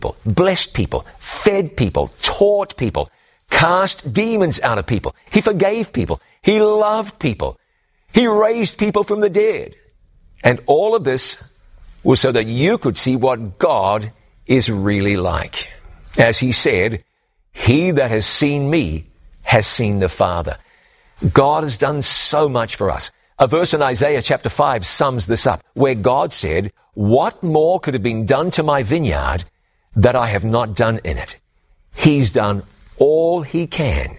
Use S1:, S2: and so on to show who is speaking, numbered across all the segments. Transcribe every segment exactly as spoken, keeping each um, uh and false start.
S1: blessed people, fed people, taught people, cast demons out of people. He forgave people. He loved people. He raised people from the dead. And all of this was so that you could see what God is really like. As he said, he that has seen me has seen the Father. God has done so much for us. A verse in Isaiah chapter five sums this up, where God said, what more could have been done to my vineyard that I have not done in it? He's done all he can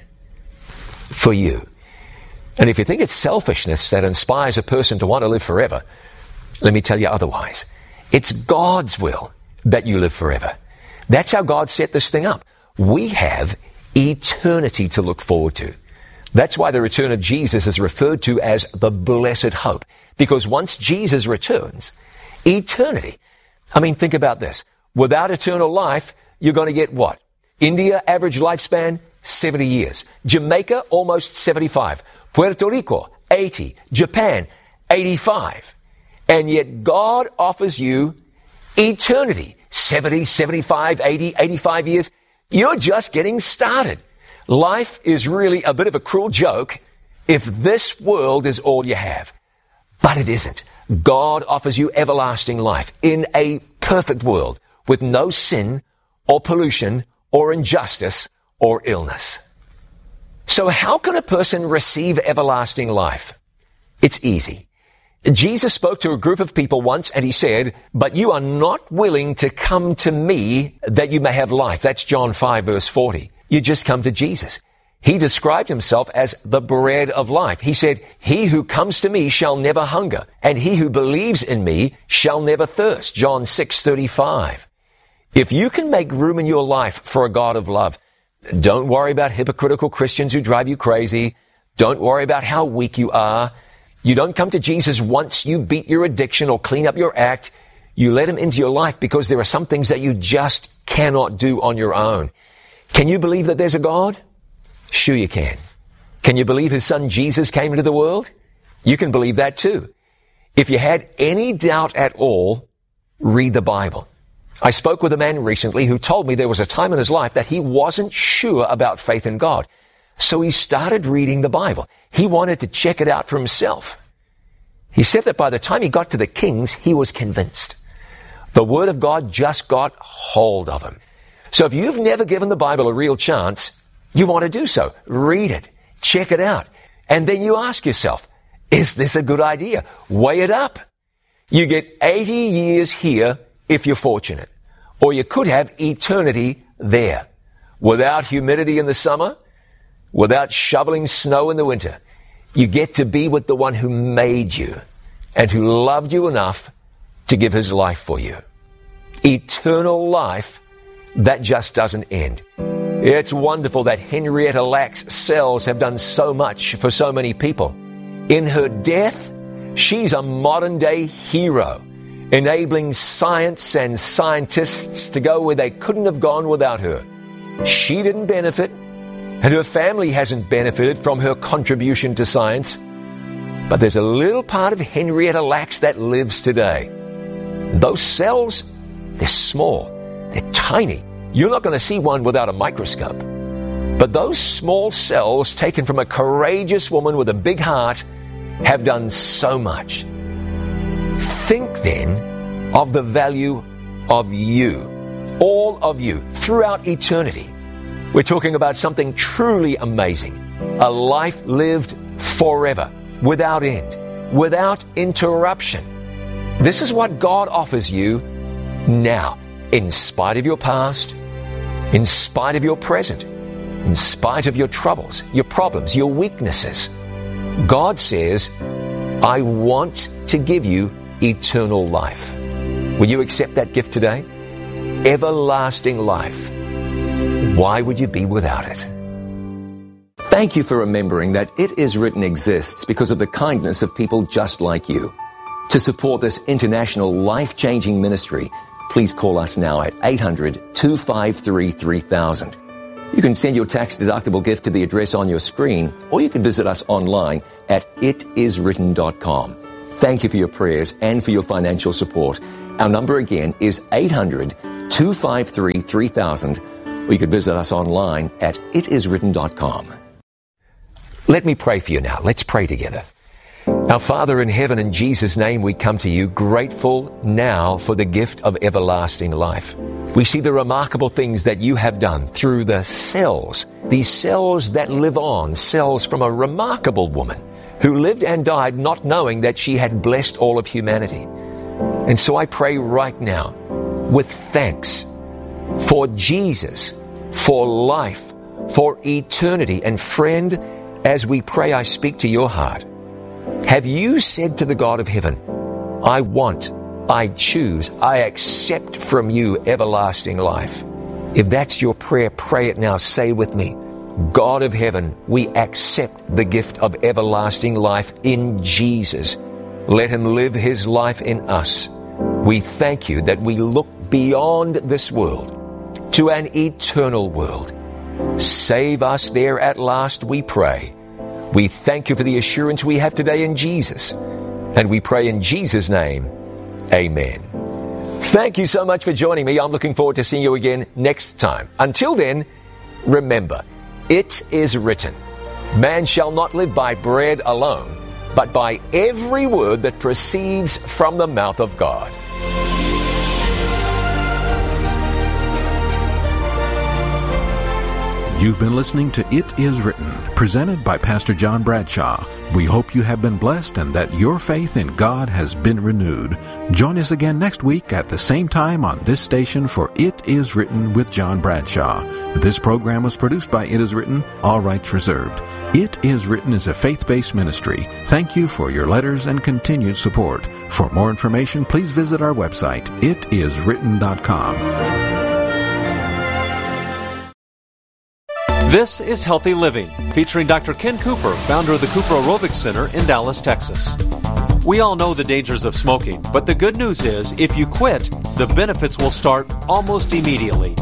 S1: for you. And if you think it's selfishness that inspires a person to want to live forever, let me tell you otherwise. It's God's will that you live forever. That's how God set this thing up. We have eternity to look forward to. That's why the return of Jesus is referred to as the blessed hope. Because once Jesus returns, eternity. I mean, think about this. Without eternal life, you're going to get what? India, average lifespan, seventy years. Jamaica, almost seventy-five. Puerto Rico, eighty. Japan, eighty-five. And yet God offers you eternity. seventy, seventy-five, eighty, eighty-five years. You're just getting started. Life is really a bit of a cruel joke if this world is all you have. But it isn't. God offers you everlasting life in a perfect world with no sin or pollution or injustice or illness. So how can a person receive everlasting life? It's easy. Jesus spoke to a group of people once and he said, but you are not willing to come to me that you may have life. That's John five verse forty. You just come to Jesus. He described himself as the bread of life. He said, he who comes to me shall never hunger, and he who believes in me shall never thirst. John six thirty-five. If you can make room in your life for a God of love, don't worry about hypocritical Christians who drive you crazy. Don't worry about how weak you are. You don't come to Jesus once you beat your addiction or clean up your act. You let him into your life because there are some things that you just cannot do on your own. Can you believe that there's a God? Sure you can. Can you believe his son Jesus came into the world? You can believe that too. If you had any doubt at all, read the Bible. I spoke with a man recently who told me there was a time in his life that he wasn't sure about faith in God. So he started reading the Bible. He wanted to check it out for himself. He said that by the time he got to the Kings, he was convinced. The Word of God just got hold of him. So if you've never given the Bible a real chance, you want to do so. Read it. Check it out. And then you ask yourself, is this a good idea? Weigh it up. You get eighty years here if you're fortunate. Or you could have eternity there. Without humidity in the summer, without shoveling snow in the winter, you get to be with the one who made you and who loved you enough to give his life for you. Eternal life that just doesn't end. It's wonderful that Henrietta Lacks cells have done so much for so many people. In her death, she's a modern-day hero, enabling science and scientists to go where they couldn't have gone without her. She didn't benefit, and her family hasn't benefited from her contribution to science. But there's a little part of Henrietta Lacks that lives today. Those cells, they're small, they're tiny. You're not going to see one without a microscope. But those small cells taken from a courageous woman with a big heart have done so much. Think then of the value of you, all of you, throughout eternity. We're talking about something truly amazing. A life lived forever, without end, without interruption. This is what God offers you now, in spite of your past, in spite of your present, in spite of your troubles, your problems, your weaknesses. God says, I want to give you eternal life. Will you accept that gift today? Everlasting life. Why would you be without it? Thank you for remembering that It Is Written exists because of the kindness of people just like you. To support this international life-changing ministry, please call us now at eight hundred, two five three, three thousand. You can send your tax-deductible gift to the address on your screen, or you can visit us online at it is written dot com. thank you for your prayers and for your financial support. Our number again is eight hundred, two five three, three thousand, or you can visit us online at it is written dot com. Let me pray for you now. Let's pray together. Our Father in heaven, in Jesus' name, we come to you grateful now for the gift of everlasting life. We see the remarkable things that you have done through the cells, these cells that live on, cells from a remarkable woman who lived and died not knowing that she had blessed all of humanity. And so I pray right now with thanks for Jesus, for life, for eternity. And friend, as we pray, I speak to your heart. Have you said to the God of heaven, I want, I choose, I accept from you everlasting life? If that's your prayer, pray it now. Say with me, God of heaven, we accept the gift of everlasting life in Jesus. Let him live his life in us. We thank you that we look beyond this world to an eternal world. Save us there at last, we pray. We thank you for the assurance we have today in Jesus. And we pray in Jesus' name, amen. Thank you so much for joining me. I'm looking forward to seeing you again next time. Until then, remember, it is written, man shall not live by bread alone, but by every word that proceeds from the mouth of God.
S2: You've been listening to It Is Written, presented by Pastor John Bradshaw. We hope you have been blessed and that your faith in God has been renewed. Join us again next week at the same time on this station for It Is Written with John Bradshaw. This program was produced by It Is Written, all rights reserved. It Is Written is a faith-based ministry. Thank you for your letters and continued support. For more information, please visit our website, it is written dot com.
S3: This is Healthy Living, featuring Doctor Ken Cooper, founder of the Cooper Aerobics Center in Dallas, Texas. We all know the dangers of smoking, but the good news is, if you quit, the benefits will start almost immediately.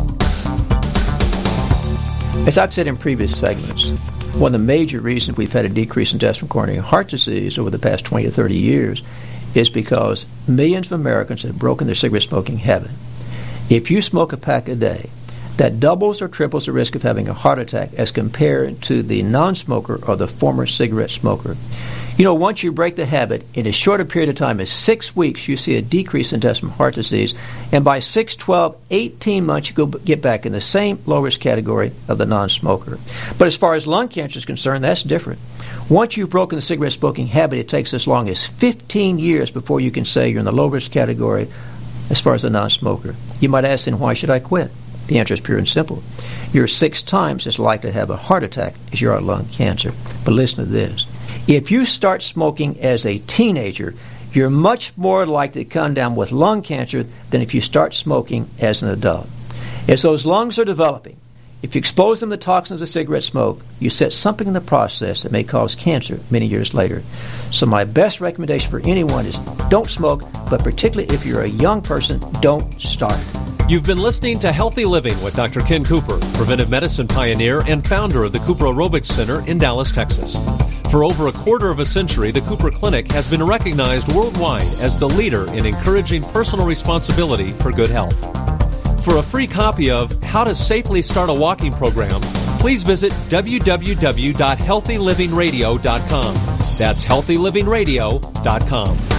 S4: As I've said in previous segments, one of the major reasons we've had a decrease in deaths from coronary heart disease over the past twenty to thirty years is because millions of Americans have broken their cigarette smoking habit. If you smoke a pack a day, that doubles or triples the risk of having a heart attack as compared to the non-smoker or the former cigarette smoker. You know, once you break the habit, in as short a period of time as six weeks, you see a decrease in deaths from heart disease. And by six, twelve, eighteen months, you go get back in the same low-risk category of the non-smoker. But as far as lung cancer is concerned, that's different. Once you've broken the cigarette smoking habit, it takes as long as fifteen years before you can say you're in the low-risk category as far as the non-smoker. You might ask, then, why should I quit? The answer is pure and simple. You're six times as likely to have a heart attack as you are lung cancer. But listen to this. If you start smoking as a teenager, you're much more likely to come down with lung cancer than if you start smoking as an adult. As those lungs are developing, if you expose them to toxins of cigarette smoke, you set something in the process that may cause cancer many years later. So my best recommendation for anyone is don't smoke, but particularly if you're a young person, don't start.
S3: You've been listening to Healthy Living with Doctor Ken Cooper, preventive medicine pioneer and founder of the Cooper Aerobics Center in Dallas, Texas. For over a quarter of a century, the Cooper Clinic has been recognized worldwide as the leader in encouraging personal responsibility for good health. For a free copy of How to Safely Start a Walking Program, please visit w w w dot healthy living radio dot com. That's healthy living radio dot com.